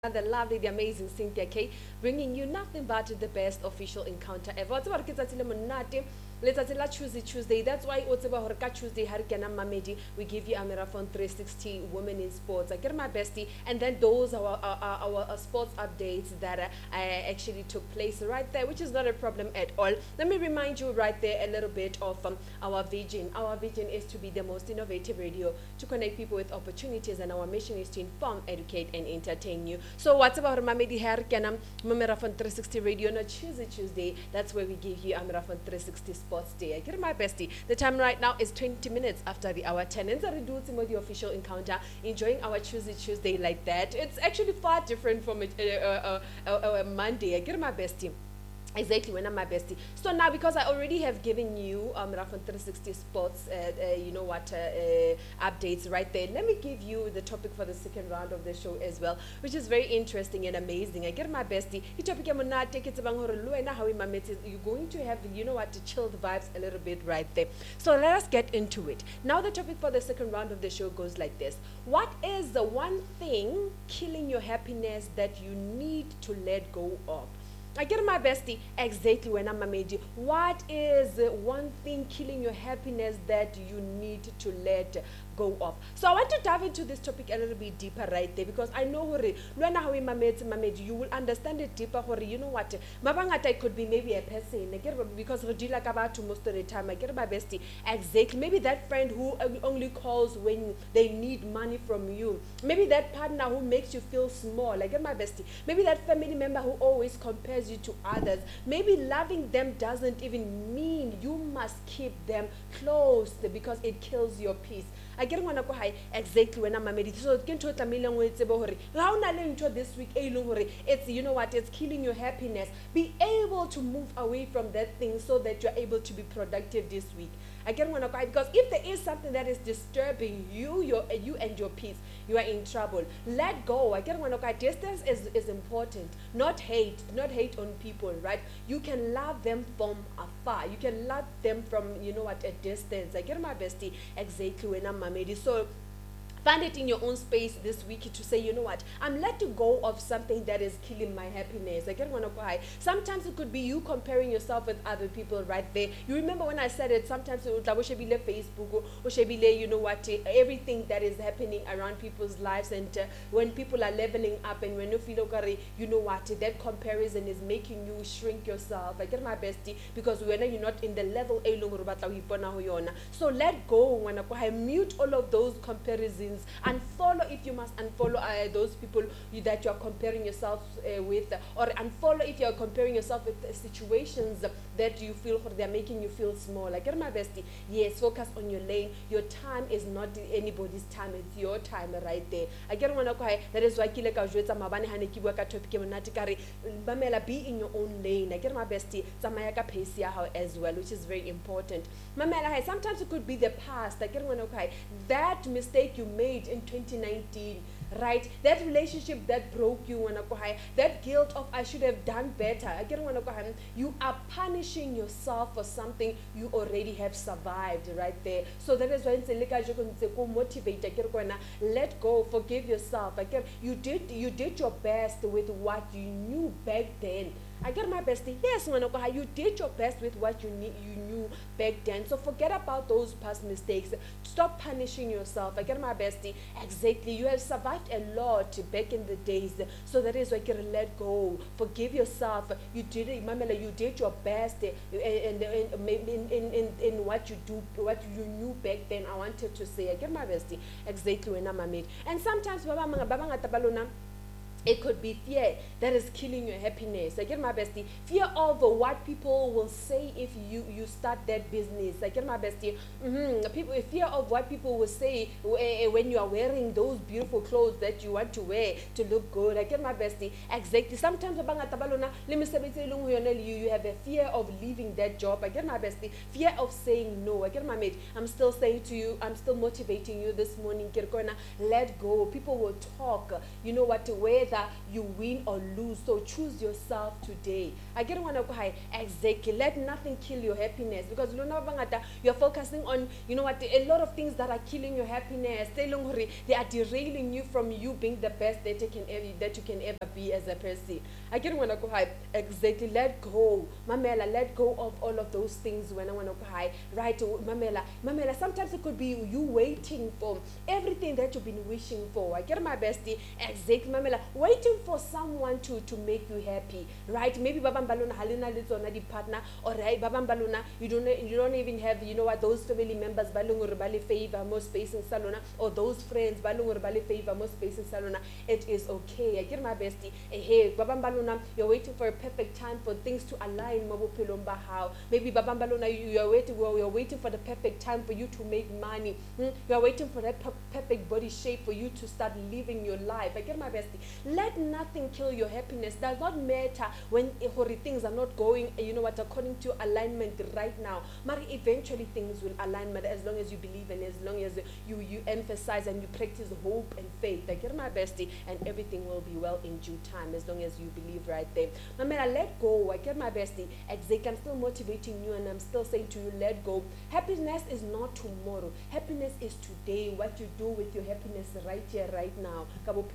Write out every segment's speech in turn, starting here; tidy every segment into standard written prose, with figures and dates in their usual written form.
the lovely, the amazing Cynthia K, bringing you nothing but the best official encounter ever. What's about Letsatsi la monate, letsatsi la Tuesday. That's why o tseba hore ka Tuesday ha re kena mamedi, we give you a marathon 360 women in sports. I get my bestie, and then those are our sports updates that actually took place right there, which is not a problem at all. Let me remind you right there a little bit of our vision. Our vision is to be the most innovative radio to connect people with opportunities, and our mission is to inform, educate, and entertain you. So what's about Mamedi Herkenam Marathon 360 Radio on Tuesday? That's where we give you a Marathon 360 Sports Day. I get my bestie. The time right now is 20 minutes after the hour 10. And the official encounter, enjoying our Tuesday like that. It's actually far different from a Monday. I get my bestie. Exactly, when I'm my bestie. So now, because I already have given you Rafan 360 Sports, updates right there, let me give you the topic for the second round of the show as well, which is very interesting and amazing. I get my bestie. You're going to have, chilled vibes a little bit right there. So let us get into it. Now, the topic for the second round of the show goes like this. What is the one thing killing your happiness that you need to let go of? I get my bestie exactly when I'm a made. What is one thing killing your happiness that you need to let go of? So I want to dive into this topic a little bit deeper right there, because I know you will understand it deeper. You know what? Mabangata could be maybe a person, because we deal like about to most of the time. I get my bestie exactly. Maybe that friend who only calls when they need money from you. Maybe that partner who makes you feel small. I get my bestie. Maybe that family member who always compares you to others. Maybe loving them doesn't even mean you must keep them close because it kills your peace. I get one high exactly when I'm a meditator. So can to million words about how this week it's it's killing your happiness. Be able to move away from that thing so that you're able to be productive this week. I get one because if there is something that is disturbing you and your peace, you are in trouble. Let go. I get one distance is important. Not hate on people, right? You can love them from afar. You can love them from a distance. I get my bestie exactly when I'm mamedi. So find it in your own space this week to say, I'm letting go of something that is killing my happiness. I get one of why. Sometimes it could be you comparing yourself with other people right there. You remember when I said it, sometimes it would Facebook or everything that is happening around people's lives, and when people are leveling up and when you feel that comparison is making you shrink yourself. I get my bestie, because when you're not in the level, so let go, mute all of those comparisons. Unfollow if you must unfollow those people that you're comparing yourself with, or unfollow if you're comparing yourself with situations that you feel they're making you feel small. I get my bestie. Yes, focus on your lane. Your time is not anybody's time, it's your time right there. I get one that is why Bamela, be in your own lane. I get my bestie as well, which is very important. Mamela, sometimes it could be the past. I get one that mistake you made in 2019, right? That relationship that broke you, that guilt of I should have done better. Again, you are punishing yourself for something you already have survived right there. So that is why motivate. Let go, forgive yourself. Again, you did your best with what you knew back then. I get my bestie. Yes, you did your best with what you knew back then. So forget about those past mistakes. Stop punishing yourself. I get my bestie. Exactly. You have survived a lot back in the days. So that is why you can let go. Forgive yourself. You did it, Mamela. You did your best in what you do, what you knew back then. I wanted to say. I get my bestie. Exactly when I'm a mate. And sometimes, it could be fear that is killing your happiness. I get my bestie. Fear of what people will say if you start that business. I get my bestie. Fear of what people will say when you are wearing those beautiful clothes that you want to wear to look good. I get my bestie. Exactly. Sometimes you have a fear of leaving that job. I get my bestie. Fear of saying no. I get my mate. I'm still saying to you, I'm still motivating you this morning. Let go. People will talk. You know what to wear whether you win or lose. So choose yourself today. I get one high. Exactly. Let nothing kill your happiness, because you're focusing on, you know what, a lot of things that are killing your happiness. They are derailing you from you being the best that you can ever be as a person. I get one high. Exactly. Let go, Mamela. Let go of all of those things when I want to high. Right, Mamela. Sometimes it could be you waiting for everything that you've been wishing for. I get my bestie. Exactly, Mamela. Waiting for someone to make you happy, right? Maybe Babam Baluna Halina Litona di partner, or right, Babam Baluna, you don't even have, you know what, those family members Balungur Bali favor more space in Salona, or those friends Balungur Bali favor more space in Salona. It is okay. I get my bestie. Hey, Babam Baluna, you're waiting for a perfect time for things to align. Mabupilomba how? Maybe Babam Baluna, you're waiting for the perfect time for you to make money. You're waiting for that perfect body shape for you to start living your life. I get my bestie. Let nothing kill your happiness. Does not matter when things are not going, you know what, according to alignment right now. Mari, eventually things will align, but as long as you believe and as long as you emphasize and you practice hope and faith. I get my bestie, and everything will be well in due time as long as you believe right there. Mamela, let go. I get my bestie. Exactly. I'm still motivating you and I'm still saying to you, let go. Happiness is not tomorrow. Happiness is today. What you do with your happiness right here, right now.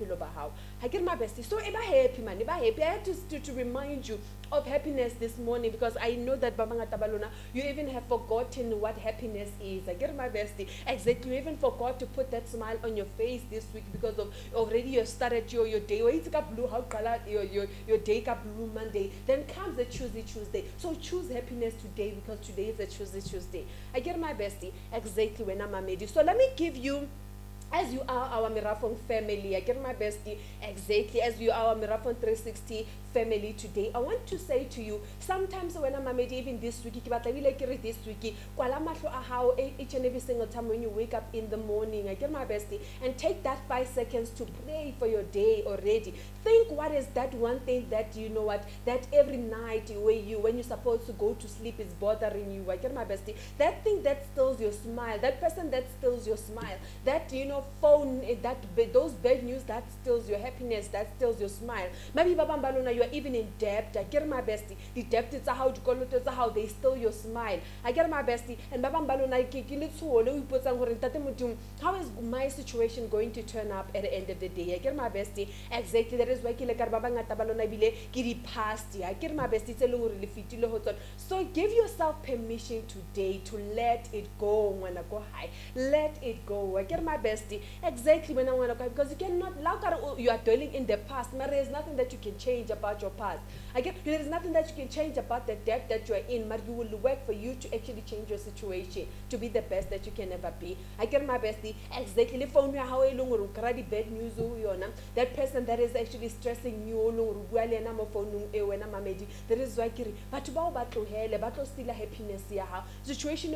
I get my bestie. So if I happy, man, if I happy, I had to remind you of happiness this morning, because I know that Babanga Tabalona, you even have forgotten what happiness is. I get my bestie. Exactly. You even forgot to put that smile on your face this week because of already you started your day. It's blue, how color your day blue Monday. Then comes a Tuesday. So choose happiness today, because today is a Tuesday. I get my bestie. Exactly when I'm a made. So let me give you, as you are our Mirafong family, I get my bestie. Exactly as you are our Mirafong 360 family today, I want to say to you, sometimes when I'm made, even this week, this week, each and every single time when you wake up in the morning, I get my bestie, and take that 5 seconds to pray for your day already. Think, what is that one thing that you know what, that every night when you're supposed to go to sleep is bothering you. I get my bestie. That thing that steals your smile, that person that steals your smile, that phone, those bad news that steals your happiness, that steals your smile. Maybe Babam Baluna, you are even in debt. I get my bestie. The debt is how they steal your smile. I get my bestie. And Babam Baluna, how is my situation going to turn up at the end of the day? I get my bestie. Exactly. That is why I get my bestie. So give yourself permission today to let it go. When I go high, let it go. I get my bestie. Exactly when I want to go, because you cannot, you are dwelling in the past. There is nothing that you can change about your past. There is nothing that you can change about the debt that you are in, but you will work for you to actually change your situation to be the best that you can ever be. I get my bestie. Exactly. Bad news, that person that is actually stressing you, there is why but still happiness situation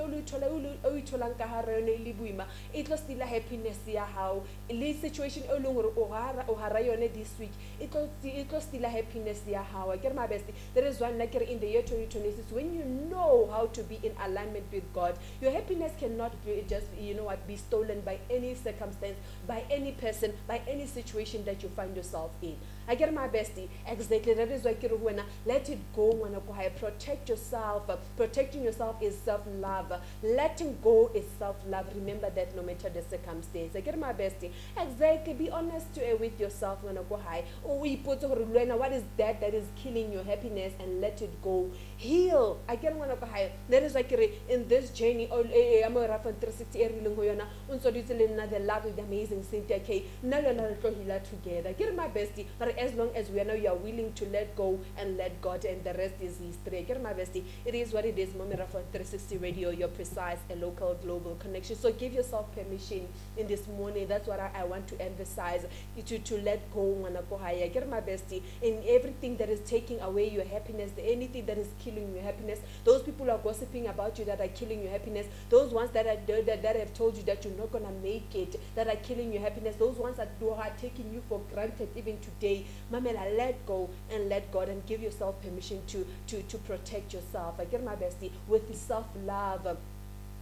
it was still happiness how situation this week it was still happiness how I get my best. There is one like in the year 2026, when you know how to be in alignment with God, your happiness cannot be just be stolen by any circumstance, by any person, by any situation that you find yourself in. I get my bestie. Exactly. That is why let it go. Protect yourself. Protecting yourself is self-love. Letting go is self-love. Remember that no matter the circumstance. I get my bestie. Exactly. Be honest with yourself. What is that is killing your happiness, and let it go. Heal. I get one of high. That is like in this journey. I'm a rough and 360 the love with the amazing Cynthia K. Together. Get my bestie. But as long as we know you are willing to let go and let God, and the rest is history. Get my bestie. It is what it is. Momira for 360 Radio, your precise and local global connection. So give yourself permission in this morning. That's what I want to emphasize. To let go. Get my bestie. In everything that is taking away your happiness, anything that is killing your happiness, those people are gossiping about you that are killing your happiness, those ones that have told you that you're not gonna make it, that are killing your happiness, those ones that are taking you for granted even today. Mamela, let go and let God, and give yourself permission to protect yourself. I get my bestie with self-love.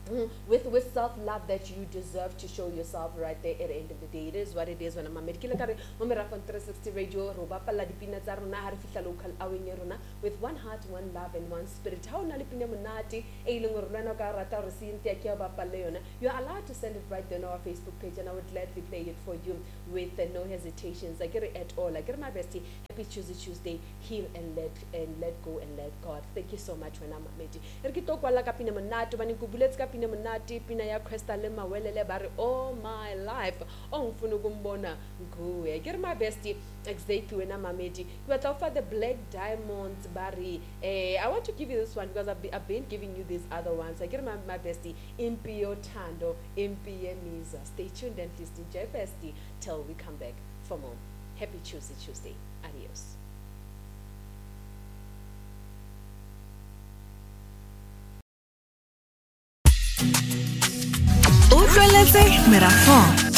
with self-love that you deserve to show yourself right there at the end of the day. It is what it is. When I'm a medical kare momera on 360 radio roba pala dipina tsa rona ha re fihla local aweng ya rona with one heart, one love and one spirit. Ha ona le pina monate e leng gore lwana ka rata re Cynthia ke ba pala yona. You are allowed to send it right there on our Facebook page and I would gladly play it for you with no hesitations. I get it at all. I get my bestie. Happy Tuesday. Heal and let go and let God. Thank you so much when I'm a medi. Erkito kwala ka pina monate bani kubulets ka pina monate pina ya Crystal le mawelele bare all my life ngifuna ukumbona nguwe. Get my bestie exactly when I'm a medi. You are for the Black Diamonds bari. I want to give you this one because I've been giving you these other ones. I get my bestie Impi Otando Impi Yemiza. Stay tuned and listen to bestie till we come back for more. Happy Tuesday. Adios. Utlweletse Merafong.